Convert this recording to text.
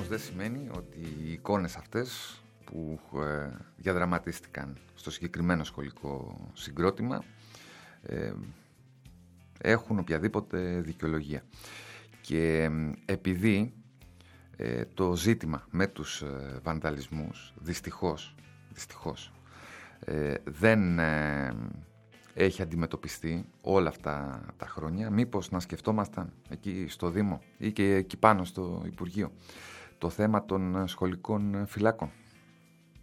όμως δεν σημαίνει ότι οι εικόνες αυτές που διαδραματίστηκαν στο συγκεκριμένο σχολικό συγκρότημα έχουν οποιαδήποτε δικαιολογία. Και επειδή το ζήτημα με τους βανδαλισμούς δυστυχώς δεν έχει αντιμετωπιστεί όλα αυτά τα χρόνια, μήπως να σκεφτόμασταν εκεί στο Δήμο ή και εκεί πάνω στο Υπουργείο το θέμα των σχολικών φυλάκων?